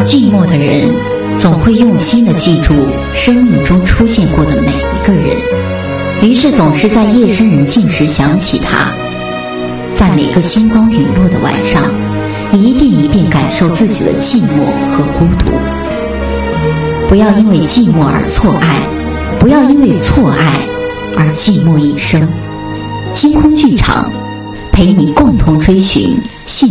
寂寞的人总会用心地记住生命中出现过的每一个人，于是总是在夜深人静时想起他，在每个星光陨落的晚上，一遍一遍感受自己的寂寞和孤独。不要因为寂寞而错爱，不要因为错爱而寂寞一生。星空剧场陪你共同追寻幸